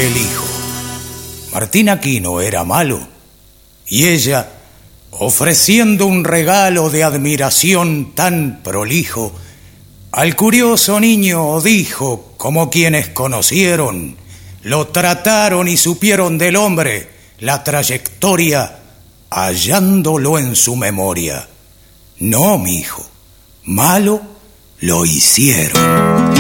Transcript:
fue el hijo. Martín Aquino era malo, y ella, ofreciendo un regalo de admiración tan prolijo, al curioso niño dijo, como quienes conocieron, lo trataron y supieron del hombre la trayectoria, hallándolo en su memoria. No, mi hijo, malo lo hicieron.